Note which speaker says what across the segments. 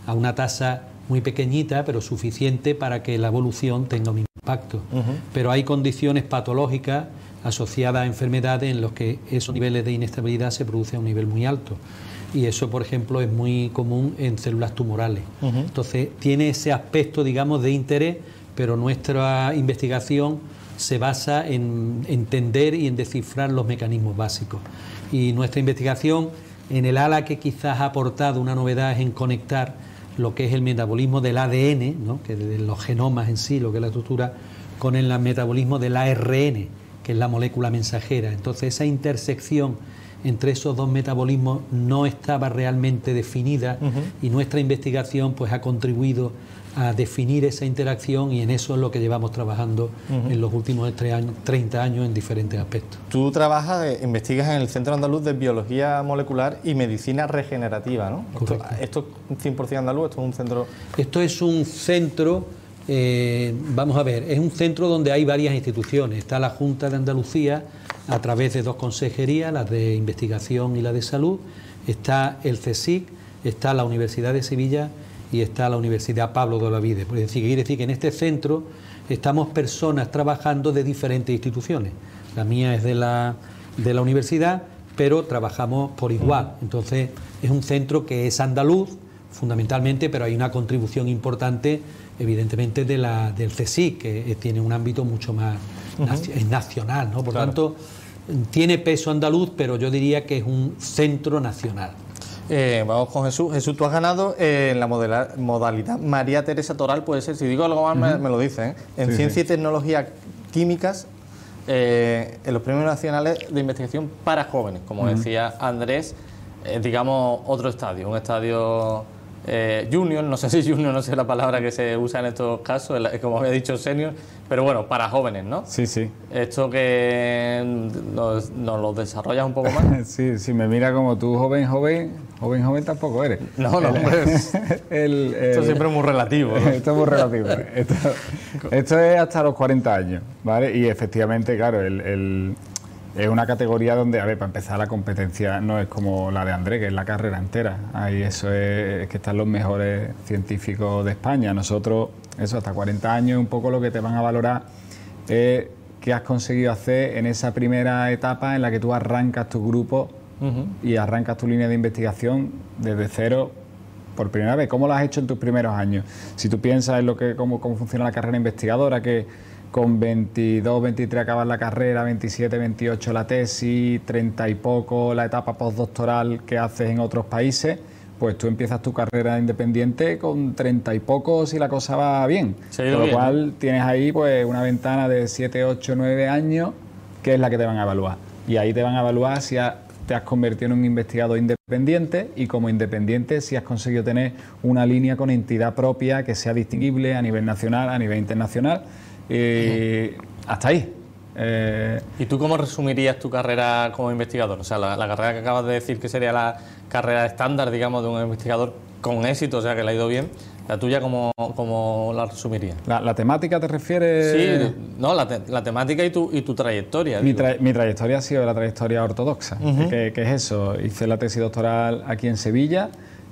Speaker 1: a una tasa muy pequeñita, pero suficiente para que la evolución tenga un impacto. Pero hay condiciones patológicas asociadas a enfermedades en las que esos niveles de inestabilidad se producen a un nivel muy alto. Y eso, por ejemplo, es muy común en células tumorales. Entonces, tiene ese aspecto, digamos, de interés, pero nuestra investigación se basa en entender y en descifrar los mecanismos básicos. Y nuestra investigación, en el ala que quizás ha aportado una novedad, es en conectar lo que es el metabolismo del ADN, ¿no?, que de los genomas en sí, lo que es la estructura, con el metabolismo del ARN, que es la molécula mensajera. Entonces, esa intersección entre esos dos metabolismos no estaba realmente definida, y nuestra investigación pues ha contribuido a definir esa interacción, y en eso es lo que llevamos trabajando en los últimos 30 años en diferentes aspectos.
Speaker 2: Tú investigas en el Centro Andaluz de Biología Molecular y Medicina Regenerativa, ¿no? ¿Esto es 100% andaluz? ¿Esto es un centro...?
Speaker 1: Esto es un centro, vamos a ver, es un centro donde hay varias instituciones. Está la Junta de Andalucía, a través de 2 consejerías, la de Investigación y la de Salud. Está el CSIC, está la Universidad de Sevilla y está la Universidad Pablo de Olavide. Quiere decir que en este centro estamos personas trabajando de diferentes instituciones. La mía es de la universidad, pero trabajamos por igual. Entonces, es un centro que es andaluz, fundamentalmente, pero hay una contribución importante, evidentemente, del CSIC, que tiene un ámbito mucho más es nacional, ¿no? Por tanto, tiene peso andaluz, pero yo diría que es un centro nacional.
Speaker 2: Vamos con Jesús. Jesús, tú has ganado en la modalidad María Teresa Toral, puede ser, si digo algo más me lo dicen, ¿eh? En Ciencia y Tecnología Químicas, en los premios nacionales de investigación para jóvenes, como decía Andrés, digamos otro estadio, un estadio junior, no sé si junior, no sé la palabra que se usa en estos casos, como había dicho senior, pero bueno, para jóvenes, ¿no?
Speaker 3: Sí, sí.
Speaker 2: Esto que nos lo desarrollas un poco más.
Speaker 3: Sí, si me mira como tú, joven tampoco eres.
Speaker 2: No, hombre. Esto siempre es muy relativo, ¿no?
Speaker 3: Esto es muy relativo. Esto es hasta los 40 años, ¿vale? Y efectivamente, claro, es una categoría donde, a ver, para empezar, la competencia no es como la de Andrés, que es la carrera entera. Ahí eso es que están los mejores científicos de España. Nosotros, eso, hasta 40 años, un poco lo que te van a valorar es qué has conseguido hacer en esa primera etapa en la que tú arrancas tu grupo y arrancas tu línea de investigación desde cero por primera vez. ¿Cómo lo has hecho en tus primeros años? Si tú piensas en cómo funciona la carrera investigadora, que con 22, 23 acabas la carrera, 27, 28 la tesis, 30 y poco la etapa postdoctoral que haces en otros países, pues tú empiezas tu carrera independiente con 30 y poco si la cosa va bien. Con lo cual tienes ahí pues una ventana de 7, 8, 9 años que es la que te van a evaluar. Y ahí te van a evaluar si te has convertido en un investigador independiente, y como independiente si has conseguido tener una línea con entidad propia que sea distinguible a nivel nacional, a nivel internacional. Hasta ahí.
Speaker 2: ¿Y tú cómo resumirías tu carrera como investigador? O sea, la carrera que acabas de decir que sería la carrera estándar, digamos, de un investigador con éxito, o sea, que le ha ido bien. ¿La tuya cómo la resumirías?
Speaker 3: ¿La temática te refieres?
Speaker 2: Sí, no, la temática y tu trayectoria.
Speaker 3: Mi trayectoria ha sido la trayectoria ortodoxa, que es eso. Hice la tesis doctoral aquí en Sevilla,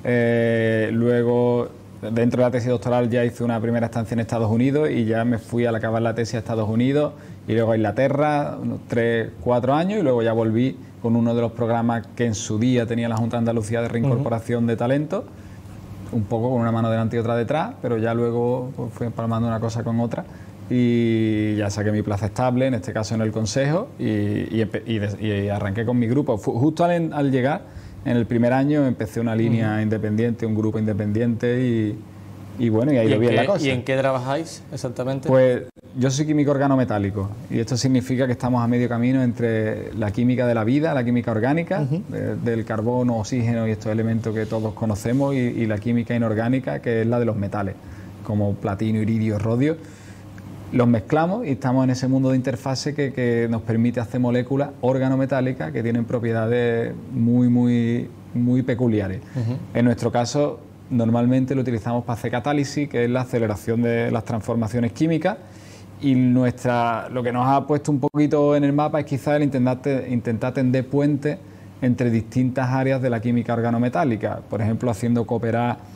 Speaker 3: luego dentro de la tesis doctoral ya hice una primera estancia en Estados Unidos y ya me fui al acabar la tesis a Estados Unidos y luego a Inglaterra, unos 3, 4 años, y luego ya volví con uno de los programas que en su día tenía la Junta de Andalucía de reincorporación de talento, un poco con una mano delante y otra detrás, pero ya luego pues, fui empalmando una cosa con otra y ya saqué mi plaza estable, en este caso en el Consejo, y arranqué con mi grupo. Justo al llegar, en el primer año empecé una línea independiente, un grupo independiente y bueno, y ahí lo vi en la cosa.
Speaker 2: ¿Y en qué trabajáis exactamente?
Speaker 3: Pues yo soy químico organometálico y esto significa que estamos a medio camino entre la química de la vida, la química orgánica, del carbono, oxígeno y estos elementos que todos conocemos, y la química inorgánica, que es la de los metales, como platino, iridio, rodio. Los mezclamos y estamos en ese mundo de interfase que nos permite hacer moléculas organometálicas que tienen propiedades muy peculiares. En nuestro caso, normalmente lo utilizamos para hacer catálisis, que es la aceleración de las transformaciones químicas, y lo que nos ha puesto un poquito en el mapa es quizás el intentar tender puentes entre distintas áreas de la química organometálica, por ejemplo, haciendo cooperar